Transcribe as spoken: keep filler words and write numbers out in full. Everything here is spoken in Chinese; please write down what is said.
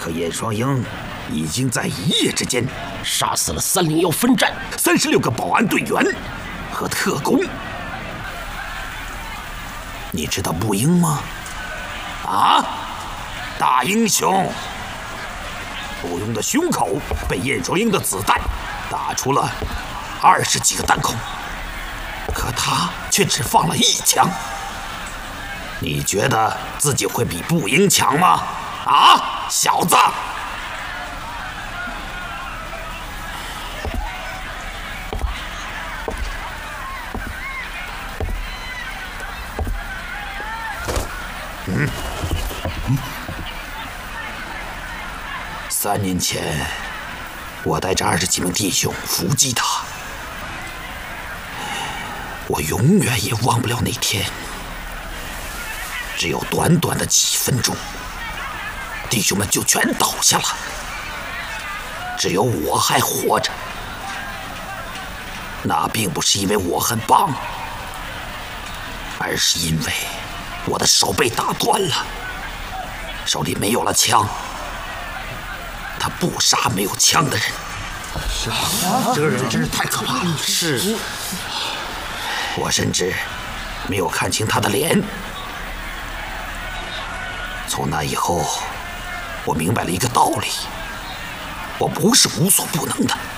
可燕双鹰已经在一夜之间杀死了三零幺分站三十六个保安队员和特工。你知道步英吗？啊，大英雄！步英的胸口被燕双鹰的子弹打出了二十几个弹孔，可他却只放了一枪。你觉得自己会比步英强吗？啊，小子！嗯，嗯，三年前，我带着二十几名弟兄伏击他，我永远也忘不了那天。只有短短的几分钟，弟兄们就全倒下了，只有我还活着。那并不是因为我很棒，而是因为我的手被打断了，手里没有了枪。他不杀没有枪的人。 是啊，这个人真是太可怕了。 是，我甚至没有看清他的脸。从那以后，我明白了一个道理：我不是无所不能的。